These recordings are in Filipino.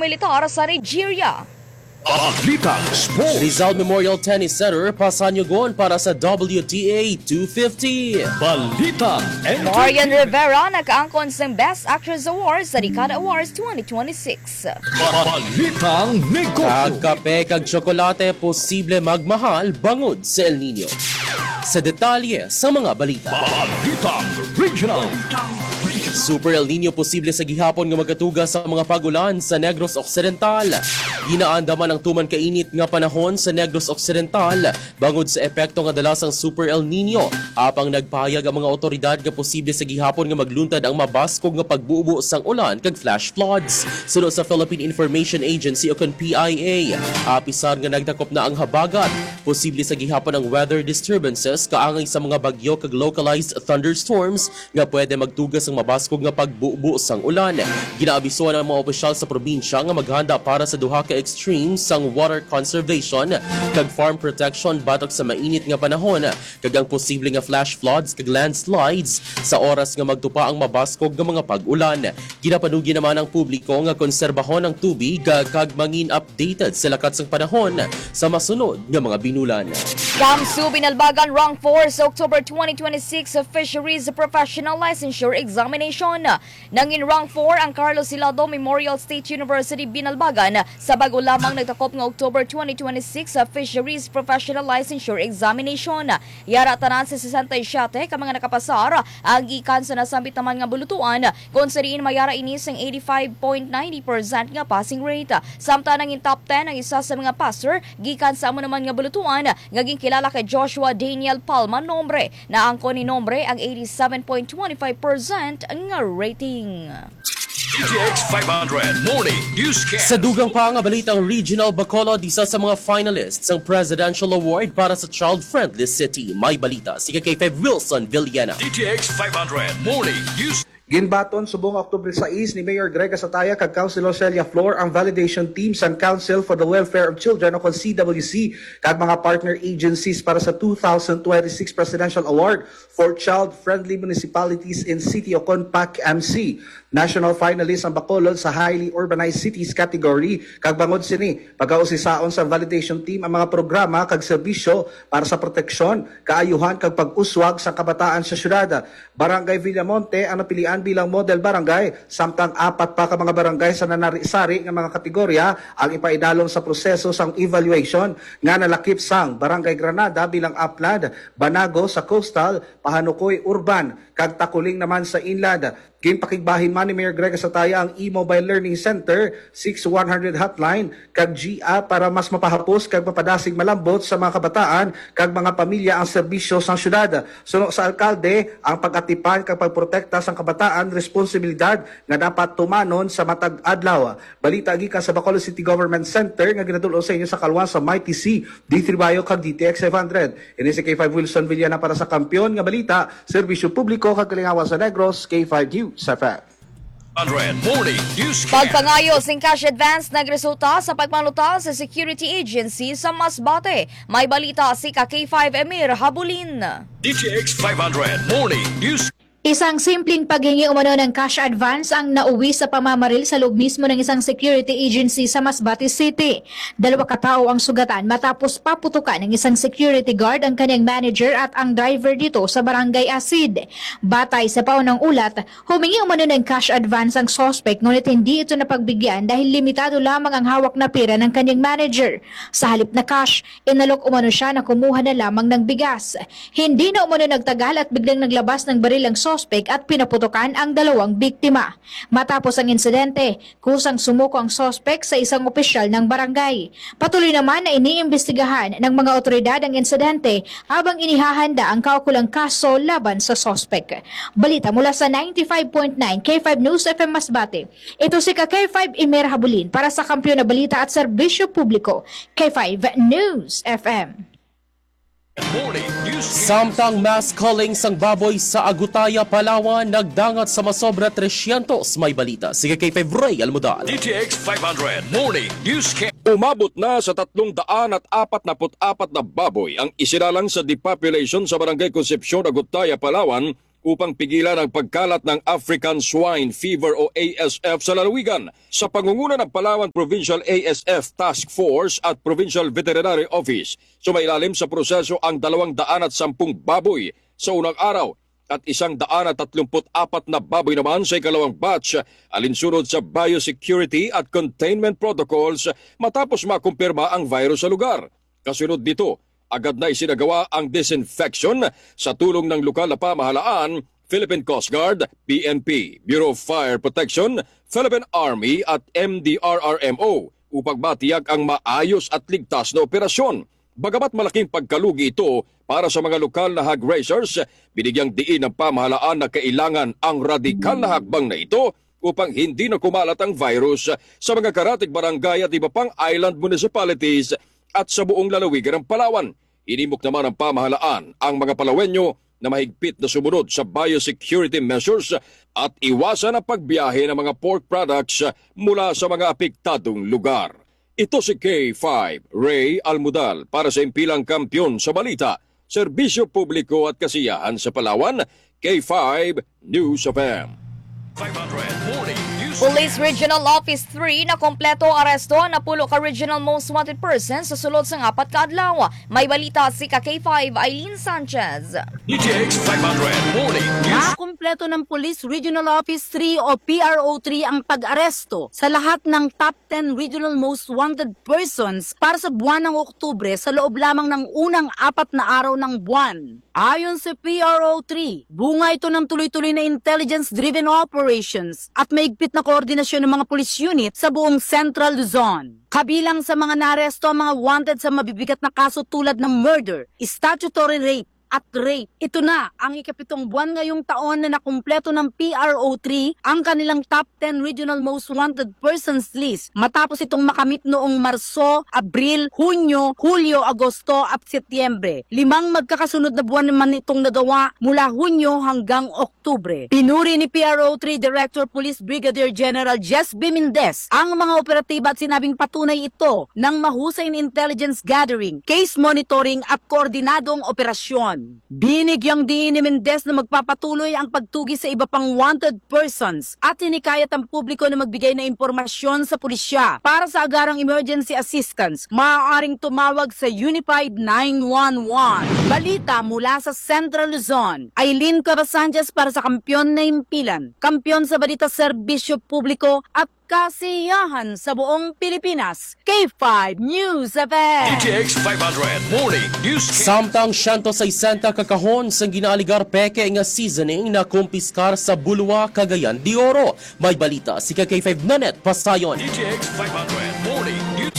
militar sa Nigeria. Balitang Sports. Rizal Memorial Tennis Center, Pasanyugon para sa WTA 250. Balitang Marian Rivera nakaangkon sa Best Actress Awards sa Decada Awards 2026. Balitang Negosyo. Kape kag tsokolate posible magmahal bangod sa El Nino. Sa detalye sa mga balita. Balitang Regional. Super El Nino posible sa gihapon nga magkatuga sa mga pagulan sa Negros Occidental. Ginaanda man ang tuman kainit nga panahon sa Negros Occidental bangod sa epekto nga dalasang Super El Nino. Apang nagpahayag ang mga otoridad nga posible sa gihapon nga magluntad ang mabaskog nga pagbuubo sang ulan kag flash floods. Sunod sa Philippine Information Agency o PIA, apisar nga nagtakop na ang habagat. Posible sa gihapon ang weather disturbances kaangay sa mga bagyo kag localized thunderstorms nga pwede magtugas ang mabaskog nga pagbuubo sang ulan. Ginaabisuan ang mga opisyal sa probinsya nga maghanda para sa duha ka extremes sang water conservation kag farm protection batok sa mainit nga panahon kag ang posible nga flash floods kag landslides sa oras nga magtupa ang mabaskog nga mga pag-ulan. Ginapanugi naman ang publiko nga konserbahon ang tubig kag mangin updated sa lakat sang panahon sa masunod nga mga binulan. Kamsu binalbagan rank 4 sa October 2026 Fisheries Professional Licensure Examination. Nangin rank 4 ang Carlos Hilado Memorial State University binalbagan sa bago lamang nagtakop ng October 2026 Fisheries Professional Licensure Examination. Yara tanan sa 67 ka mga nakapasar ang gikan sa nasambit naman nga bulutuan kung sariin mayara inis ang 85.90% nga passing rate. Samtang nangin top 10 ang isa sa mga passer gikan sa amo naman nga bulutuan ngaging kilala kay Joshua Daniel Palma Nombre na angko ni Nombre ang 87.25% nga rating. DTX 500 Morning Newscast. Sa dugang pa nga balitang Regional Bacolod, isa sa mga finalists ang Presidential Award para sa Child-Friendly City. May balita si Kay Wilson Villena. DTX 500 Morning News. Ginbaton subong Oktubre 6 ni Mayor Greg Asataya kag Councilor Celia Flor ang validation team sa Council for the Welfare of Children o CWC kag mga partner agencies para sa 2026 Presidential Award for Child-Friendly Municipalities in City o PAC-MC. National finalist ang Bacolod sa Highly Urbanized Cities category kag bangod sini pagausisaon sa validation team ang mga programa kag serbisyo para sa proteksyon, kaayuhan kag pag-uswag sa kabataan sa syudad. Barangay Villamonte ang napilian bilang model barangay samtang apat pa ka mga barangay sa nanari-sari nga mga kategorya ang ipaidalom sa proseso sang evaluation nga nalakip sang Barangay Granada bilang Aplad, Banago sa Coastal, Pahanukoy Urban kag Takuling naman sa Inland. Ginpakigbahin man ni Mayor Greg Asataya ang e-mobile learning center 6100 hotline kag GA para mas mapahapos kag mapadasig malambot sa mga kabataan kag mga pamilya ang serbisyo sa syudad. Suno sa alkalde ang pag-atipan kag pagprotekta sa kabataan responsibilidad nga dapat tumanon sa matag adlaw. Balita gikan sa Bacolod City Government Center nga ginadul-o sa inyo sa kalwan sa Mighty C, D3 Bayo kag DTX 500. Ini si K5 Wilson Villana para sa kampiyon nga balita, serbisyo publiko kag kalingawan sa Negros, K5 News FM. 100 Morning Newscast. Pagpangayo sing cash advance nagresulta sa pagmanuta sa security agency sa Masbate. May balita si K5 Emir Habulin. DTX 500 Morning News. Isang simpleng paghingi umano ng cash advance ang nauwi sa pamamaril sa loob mismo ng isang security agency sa Masbate City. 2 katao ang sugatan matapos paputukan ng isang security guard ang kanyang manager at ang driver dito sa Barangay Asid. Batay sa paunang ulat, humingi umano ng cash advance ang suspect ngunit hindi ito napagbigyan dahil limitado lamang ang hawak na pera ng kanyang manager. Sa halip na cash, inalok umano siya na kumuha na lamang ng bigas. Hindi na umano nagtagal at biglang naglabas ng baril ang suspect at pinaputukan ang 2 biktima. Matapos ang insidente, kusang sumuko ang suspect sa isang opisyal ng barangay. Patuloy naman na iniimbestigahan ng mga otoridad ang insidente habang inihahanda ang kaukulang kaso laban sa suspect. Balita mula sa 95.9 K5 News FM Masbate. Ito si K5 Emir Habulin para sa Kampiyon na Balita at Serbisyo Publiko. K5 News FM. Morning Newscast. Samtang mass calling sang baboy sa Agutaya, Palawan, nagdangat sa masobra 300. May balita. Sige kay Ray Almudal. DTX 500 Morning Newscast. Umabot na sa 344 na baboy ang isinalang sa depopulation sa Barangay Concepcion, Agutaya, Palawan upang pigilan ang pagkalat ng African Swine Fever o ASF sa lalawigan. Sa pangunguna ng Palawan Provincial ASF Task Force at Provincial Veterinary Office, sumailalim sa proseso ang 210 baboy sa unang araw at 134 na baboy naman sa ikalawang batch, alinsunod sa biosecurity at containment protocols matapos makumpirma ang virus sa lugar. Kasunod dito, agad na isinagawa ang disinfection sa tulong ng lokal na pamahalaan, Philippine Coast Guard, PNP, Bureau of Fire Protection, Philippine Army at MDRRMO upang matiyak ang maayos at ligtas na operasyon. Bagamat malaking pagkalugi ito para sa mga lokal na hog raisers, binigyang diin ng pamahalaan na kailangan ang radikal na hakbang na ito upang hindi na kumalat ang virus sa mga karatig barangay at iba pang island municipalities at sa buong lalawigan ng Palawan. Inimok naman ng pamahalaan ang mga Palawenyo na mahigpit na sumunod sa biosecurity measures at iwasan ang pagbiyahe ng mga pork products mula sa mga apektadong lugar. Ito si K5 Ray Almudal para sa impilang kampyon sa balita, serbisyo publiko at kasiyahan sa Palawan, K5 News FM. 500 Morning News. Police Regional Office 3 na kompleto aresto na pulo ka Regional Most Wanted Person sa sulod sa 4 ka adlaw. May balita si K5 Eileen Sanchez. DTX 500 Morning News. Nakumpleto ng Police Regional Office 3 o PRO3 ang pag-aresto sa lahat ng top 10 Regional Most Wanted Persons para sa buwan ng Oktubre sa loob lamang ng unang 4 na araw ng buwan. Ayon sa PRO3, bunga ito ng tuloy-tuloy na intelligence-driven operations at maigpit na koordinasyon ng mga police unit sa buong Central Luzon. Kabilang sa mga naresto ang mga wanted sa mabibigat na kaso tulad ng murder, statutory rape, at rape. Ito na ang ikapitong buwan ngayong taon na nakumpleto ng PRO3 ang kanilang top 10 Regional Most Wanted Persons list matapos itong makamit noong Marso, Abril, Hunyo, Hulyo, Agosto at Setyembre. 5 magkakasunod na buwan naman itong nagawa mula Hunyo hanggang Oktubre. Pinuri ni PRO3 Director Police Brigadier General Jess B. Mendez ang mga operatiba at sinabing patunay ito ng mahusay na intelligence gathering, case monitoring at koordinadong operasyon. Binigyang diin ni Mendez na magpapatuloy ang pagtugi sa iba pang wanted persons at hinikayat ang publiko na magbigay na impormasyon sa pulisya para sa agarang emergency assistance. Maaaring tumawag sa Unified 911. Balita mula sa Central Luzon. Eileen Sanchez para sa Kampiyon na Impilan. Kampiyon sa balita serbisyo publiko at kasiyahan sa buong Pilipinas. K5 News FM. DTX 500 Morning News. Samtang 160 kakahon sa ginaaligar peke nga seasoning na kumpiskar sa Bulwa, Cagayan de Oro. May balita si K5 Nanet Pasayon. DTX 500 Morning News.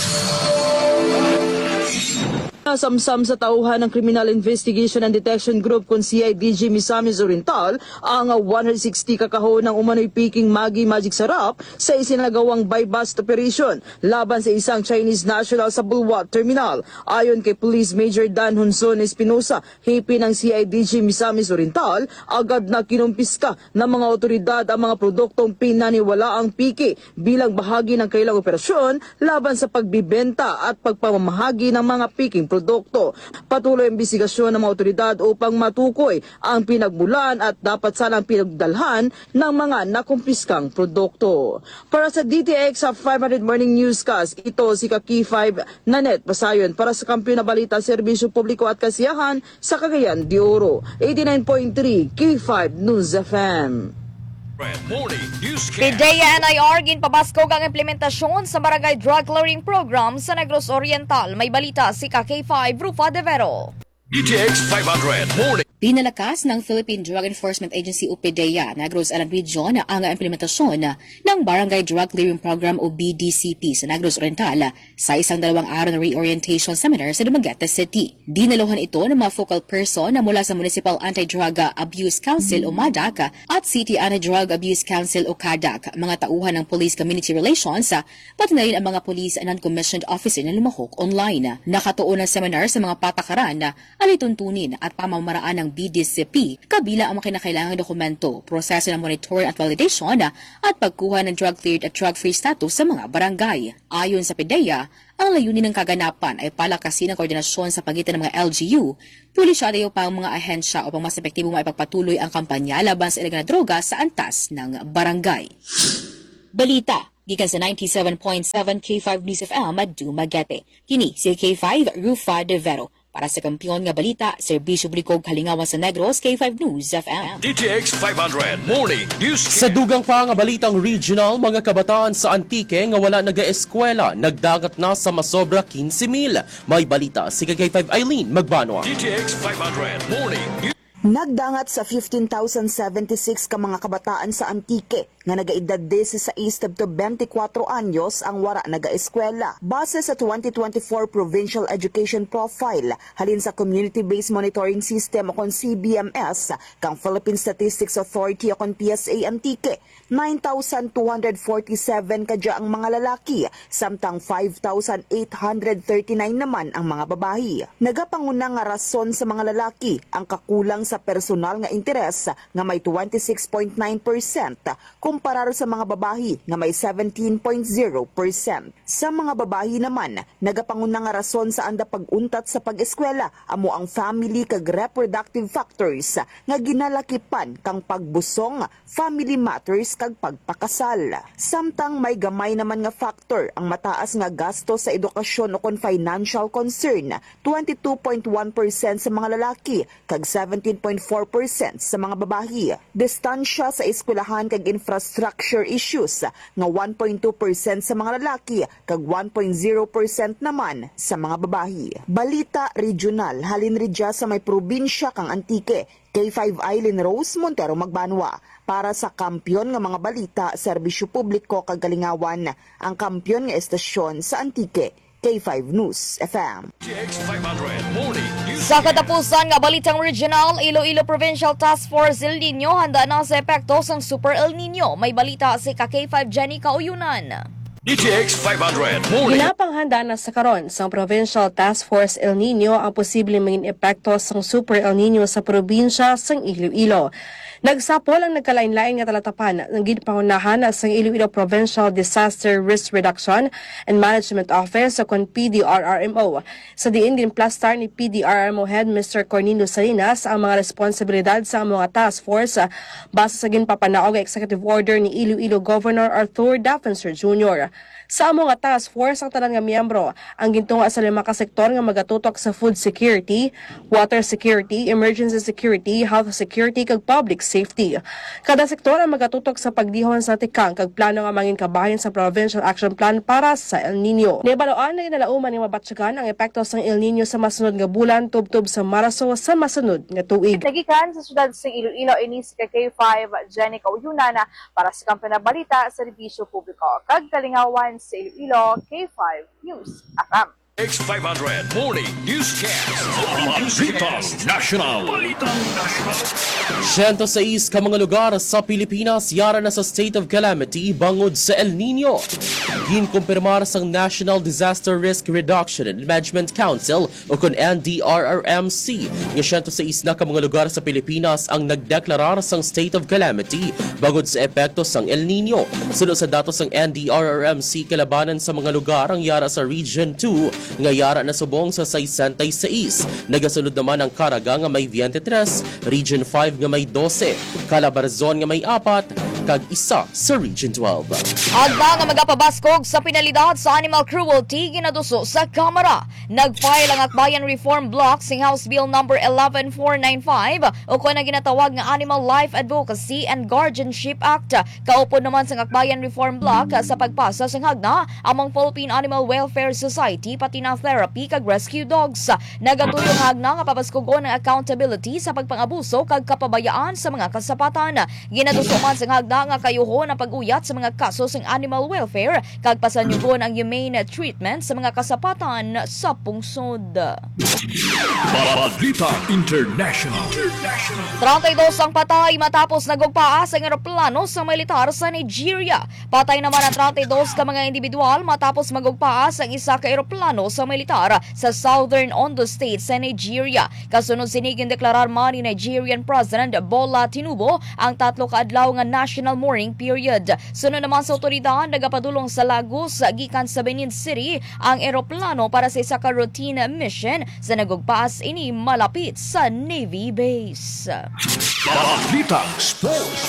Nasamsam sa tauhan ng Criminal Investigation and Detection Group kung CIDG Misamis Oriental ang 160 kakahon ng umano'y Peking Maggi Magic Sarap sa isinagawang buy-bust operation laban sa isang Chinese national sa Bulwa Terminal. Ayon kay Police Major Dan Hunson Espinosa, hipi ng CIDG Misamis Oriental, agad na kinumpiska ng mga otoridad ang mga produktong pinaniwala ang piki bilang bahagi ng kailang operasyon laban sa pagbibenta at pagpamamahagi ng mga piking produkto. Patuloy ang investigasyon ng mga otoridad upang matukoy ang pinagmulan at dapat sanang pinagdalhan ng mga nakumpiskang produkto. Para sa DTX 500 Morning Newscast, ito si K5 Nanet Pasayon para sa Kampiyon na Balita, Serbisyo Publiko at Kasiyahan sa Cagayan de Oro. 89.3 K5 News FM. Morning News. PDEA NIR ginpabaskog ang implementasyon sa Barangay Drug Clearing Program sa Negros Oriental. May balita si K5 Rufa De Vero. DTX 500 Morning. Pinalakas ng Philippine Drug Enforcement Agency o PDEA Negros Island Region ang implementasyon ng Barangay Drug Clearing Program o BDCP sa Negros Oriental sa isang 2 araw na reorientation seminar sa Dumaguete City. Dinaluhan ito ng mga focal person na mula sa Municipal Anti-Drug Abuse Council o MADAC at City Anti-Drug Abuse Council o CADAC, mga tauhan ng Police Community Relations, pati na rin ang mga police and non-commissioned officer na lumahok online. Nakatuon ang seminar sa mga patakaran na alituntunin at pamamaraan ng BDCP, kabila ang mga kinakailangang dokumento, proseso ng monitoring at validation at pagkuha ng drug-cleared at drug-free status sa mga barangay. Ayon sa PDEA, ang layunin ng kaganapan ay palakasin ang koordinasyon sa pagitan ng mga LGU, pulisya at pa ang mga ahensya upang mas epektibong maipagpatuloy ang kampanya laban sa ilegal na droga sa antas ng barangay. Balita gikan sa 97.7 K5 News FM at Dumaguete. Kini si K5 Rufa de Vero. Para sa kampiyon nga balita, Serbisyo Publiko Kalingawan sa Negros, K5 News FM. DTX 500 Morning News Sa dugang pa nga balitang regional, mga kabataan sa Antique nga wala naga-eskwela, nagdagat na sa masobra 15,000. May balita si K5 Eileen Magbanwa. DTX 500 Morning News. Nagdangat sa 15,076 ka mga kabataan sa Antique nga nagaedad 16 to 24 anyos ang wara nagaeskwela. Base sa 2024 Provincial Education Profile, halin sa Community-Based Monitoring System o kon CBMS, kang Philippine Statistics Authority o kon PSA Antique, 9,247 kadya ang mga lalaki, samtang 5,839 naman ang mga babae. Nagapanguna nga rason sa mga lalaki ang kakulang sa personal nga interes nga may 26.9% kumparar sa mga babae nga may 17.0%. Sa mga babae naman, nagapanguna nga rason sa anda pag-untat sa pag-eskwela amo ang family kag reproductive factors nga ginalakipan kang pagbusong, family matters kag pagpakasal. Samtang may gamay naman nga factor ang mataas nga gasto sa edukasyon o kon financial concern, 22.1% sa mga lalaki kag 17.4% sa mga babae. Distansya sa eskwelahan kag infrastructure issues nga 1.2% sa mga lalaki kag 1.0% naman sa mga babae. Balita regional, halin ridya sa may probinsya kang Antique. K5 Eileen Rose Montero Magbanwa. Para sa kampyon nga mga balita, Serbisyo Publiko kag Kalingawan, ang kampyon nga estasyon sa Antique. K5 News FM. DTX 500 Morning News. Sa katapusan nga balitang regional, Iloilo Provincial Task Force El Nino handa na sa epekto sang Super El Nino. May balita si K5 Jenny Kauyunan. DTX 500 Morning. Ginapanghanda na sa karon sang Provincial Task Force El Nino ang posibleng maging epekto sang Super El Nino sa probinsya sang Iloilo. Nagsapol ang nagkalain-lain nga talatapan ng ginpangunahan sa Iloilo Provincial Disaster Risk Reduction and Management Office o kon PDRRMO. Sa diin din plastar ni PDRRMO Head Mr. Cornelio Salinas ang mga responsibilidad sa mga task force base sa ginpapanaog nga executive order ni Iloilo Governor Arthur Daffenser Jr. Sa among task force, ang tanan nga miyembro ang gintunga sa 5 ka sektor nga magatutok sa food security, water security, emergency security, health security kag public safety. Kada sektor ang magatutok sa pagdihon sa tikang kag plano nga mangin kabahin sa Provincial Action Plan para sa El Nino. Nibaloan na ginalauman nga mabatsyagan ang epekto sa El Nino sa masunod nga bulan tubtob sa Marso sa masunod nga tuig. Nagikan sa syudad sa Iloilo ini si K5 Jenny Kauyunan para sa kampiyon na balita sa Serbisyo Publiko kag Kalingawan sa Iloilo, K5 News FM. X500 Morning Newscast. Balitang National. Balitang National. 106 ka mga lugar sa Pilipinas yara na sa state of calamity bangod sa El Nino. Ginkumpirmar sa National Disaster Risk Reduction and Management Council o kon NDRRMC nga 106 na ka mga lugar sa Pilipinas ang nagdeklarar sang state of calamity bangod sa epekto sang El Nino. Sunod sa datos ng NDRRMC, kalabanan sa mga lugar ang yara sa Region 2 nga yara na subong sa 66. Nagasunod naman ang Caraga nga may 23, Region 5 nga may 12, Calabarzon nga may 4, kag isa sa Region 12. Agda nga magapabaskog sa penalidad sa animal cruelty ginaduso sa Kamara. Nagfile ang Akbayan Reform Block sing House Bill number 11495 o kung na ginatawag nga Animal Life Advocacy and Guardianship Act. Kaupod naman sa Akbayan Reform Block sa pagpasa sang hagna among Philippine Animal Welfare Society pati na therapy kag rescue dogs. Nagatuyong hagna nga pabaskogon ng accountability sa pagpangabuso kag kapabayaan sa mga kasapatan. Ginaduso man sang hagna handa nga kayuhon ang pag-uyat sa mga kaso sa animal welfare kag pasanyugon ang humane treatment sa mga kasapatan sa pungsod. Balita International. 32 ang patay matapos nagugpaa sa eroplano sa militar sa Nigeria. Patay naman ang 32 ka mga individual matapos magugpaa sa isa ka eroplano sa militar sa Southern Ondo State sa Nigeria. Kasunod sinig deklarar man ni Nigerian President Bola Tinubu ang 3 ka adlaw nga national mourning period. Sunod naman sa otoridad nagapadulong sa Lagos gikan sa Benin City ang eroplano para sa isa ka routine mission sa nagugpaas ini malapit sa Navy Base. Balita Sports.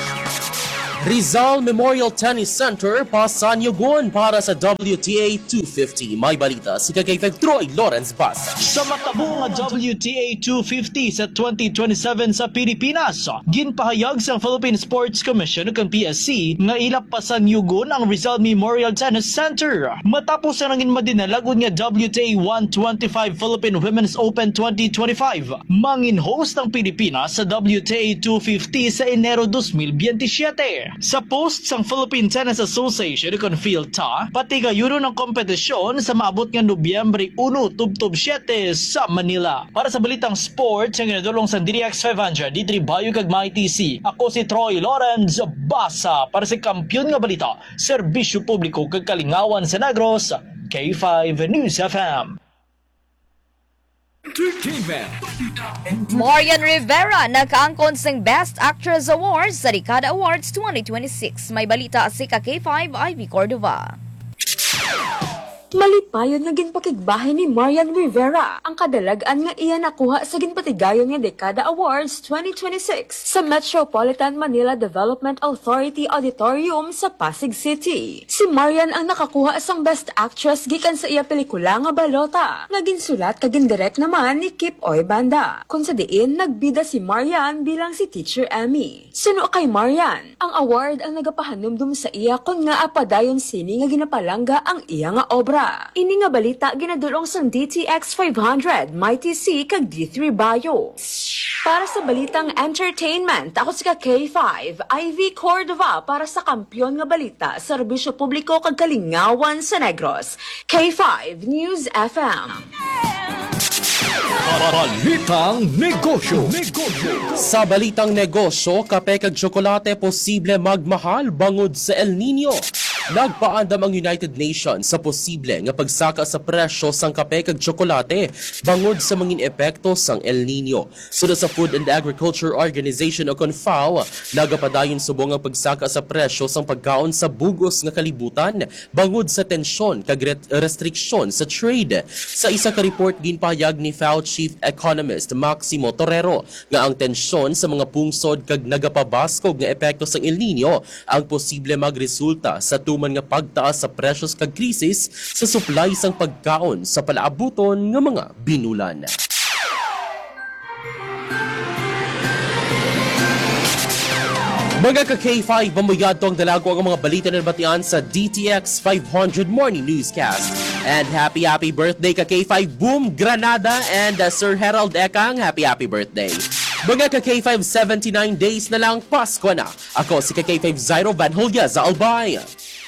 Rizal Memorial Tennis Center pasanyugon para sa WTA 250. May balita si Kay Troy Lawrence Basa. Sa matabo nga WTA 250 sa 2027 sa Pilipinas, ginpahayag sa Philippine Sports Commission ug PSC nga ilap pasanyugon ang Rizal Memorial Tennis Center. Matapos ang nangin madinalagod nga WTA 125 Philippine Women's Open 2025, mangin host ang Pilipinas sa WTA 250 sa Enero 2027. Sa post sang Philippine Tennis Association ug PhilTA, pati gayuno ng kompetisyon sa maabot nga Nobyembre 1 tubtob 7 sa Manila. Para sa balitang sports ang ginadulong sa DDX 500 D3 Bayo kag MyTC. Ako si Troy Lawrence Basa para sa kampiyon nga balita, serbisyo publiko kag kalingawan sa Negros, K5 News FM. Marian Rivera nakaangkon sing Best Actress Awards sa Dekada Awards 2026. May balita si K5 Ivy Cordova. Malipayon nga ginpakigbahay ni Marian Rivera ang kadalagan nga iya nakuha sa ginpatigayon nga Dekada Awards 2026 sa Metropolitan Manila Development Authority Auditorium sa Pasig City. Si Marian ang nakakuha sang Best Actress gikan sa iya pelikula nga Balota, nga ginsulat kag gindirect naman ni Kip Oy Banda. Kung sa diin nagbida si Marian bilang si Teacher Emmy. Suno kay Marian, ang award ang nagapahanumdum sa iya kun nga apadayon sini nga ginapalangga ang iya nga obra. Ini nga balita ginadulong sa DTX 500, MyTC kag D3 Bayo. Para sa balitang entertainment, ako si K5 Ivy Cordova para sa kampiyon nga balita, serbisyo publiko kag kalingawan sa Negros, K5 News FM. Balitang Negosyo. Sa balitang negosyo, kape kag tsokolate posible magmahal bangod sa El Nino. Nagpaandam ang United Nations sa posible nga pagsaka sa presyo sang kape kag tsokolate bangod sa mangin epekto sang El Nino. Sunod sa Food and Agriculture Organization o CONFAO, nagapadayon subong ang pagsaka sa presyo sang pagkaon sa bugos nga kalibutan bangod sa tensyon kag restriksyon sa trade. Sa isa ka report ginpahayag ni FAO Chief Economist Maximo Torrero nga ang tensyon sa mga pungsod kag nagapabaskog nga epekto sang El Nino ang posible magresulta sa man nga pagtaas sa presyos kag krisis sa supply sang pagkaon sa palaabuton nga mga binulan. Mga ka-K5, mamuyad to ang dalago ang mga balita na batian sa DTX 500 Morning Newscast. And happy birthday ka-K5 Boom Granada and Sir Harold Ekang, happy birthday. Mga ka-K5, 79 days na lang Pasko na. Ako si ka-K5 Zairo Van Hulya sa Albay.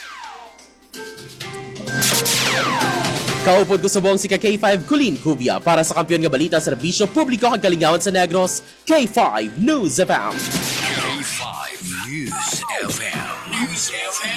Kaupod ko sa buong si K5 Colleen Cubia para sa kampiyon nga balita sa serbisyo publiko kag kalingawan sa Negros, K5 News FM. K5 News FM.